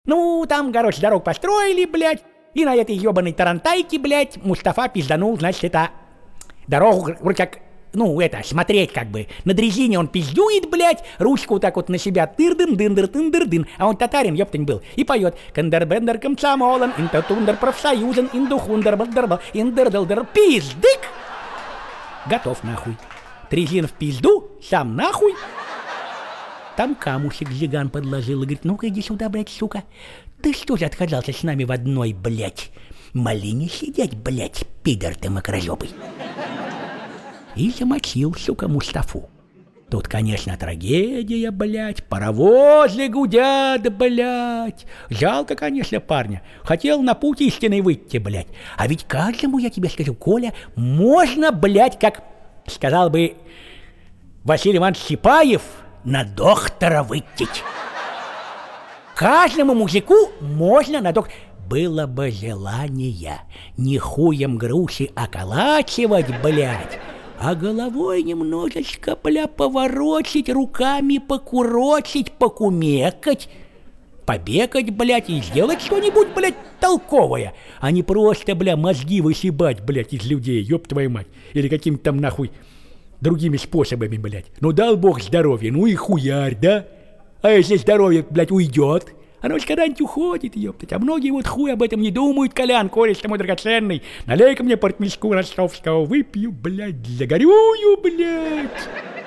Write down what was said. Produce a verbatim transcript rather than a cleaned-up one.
Ну, там, короче, дорог построили, блядь, и на этой ебаной тарантайке, блядь, Мустафа пизданул, значит, это дорогу, вроде как, ну, это, смотреть как бы. На дрезине он пиздюет, блядь, ручку вот так вот на себя, тыр-дын, дын-дыр, тын-дыр-дын, а он татарин, ёптань был, и поет «Кандер-бендер комсомолен, интотундер профсоюзен, индухундер бандербал, индердалдер пиздык». Готов нахуй. Дрезин в пизду, сам нахуй. Там камушек Жиган подложил и говорит: ну-ка иди сюда, блядь, сука. Ты что же отказался с нами в одной, блядь, малине сидеть, блядь, пидор ты мокрозёбый. И замочил, сука, Мустафу. Тут, конечно, трагедия, блядь, паровозы гудят, блядь. Жалко, конечно, парня. Хотел на путь истинный выйти, блядь. А ведь каждому, я тебе скажу, Коля, можно, блядь, как сказал бы Василий Иванович Сипаев, на доктора выйти. Каждому мужику можно на доктора. Было бы желание не хуем груши околачивать, блядь, а головой немножечко, бля, поворочить, руками покурочить, покумекать, побегать, блядь, и сделать что-нибудь, блядь, толковое, а не просто, бля, мозги высебать, блядь, из людей, ёб твою мать, или каким-то там нахуй другими способами, блядь. Ну дал бог здоровья, ну и хуярь, да? А если здоровье, блядь, уйдет, оно же когда-нибудь уходит, ёптать. А многие вот хуй об этом не думают. Колян, кореш ты мой драгоценный, налей-ка мне портмешку ростовского, выпью, блядь, загорюю, блядь.